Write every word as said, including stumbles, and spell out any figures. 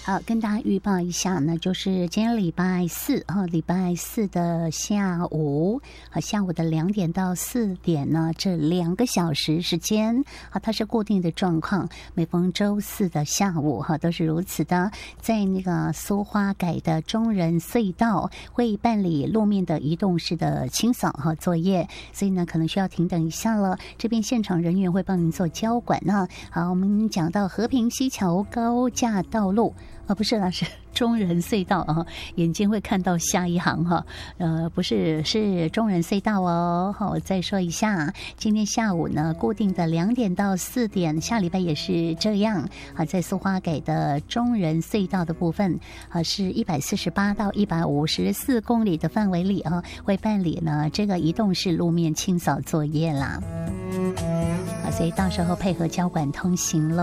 好，跟大家预报一下呢，就是今天礼拜四啊，礼拜四的下午，啊，下午的两点到四点呢，这两个小时时间，啊，它是固定的状况，每逢周四的下午哈，都是如此的，在那个苏花改的中人隧道会办理路面的移动式的清扫哈作业，所以呢，可能需要停等一下了。这边现场人员会帮您做交管呢。好，我们讲到和平西桥高架道路。啊，不是啦，是中人隧道啊，眼睛会看到下一行哈。呃，不是，是中人隧道哦。好，我再说一下，今天下午呢，固定的两点到四点，下礼拜也是这样啊，在苏花改的中人隧道的部分啊，是一百四十八到一百五十四公里的范围里啊，会办理呢这个移动式路面清扫作业啦。啊，所以到时候配合交管通行喽。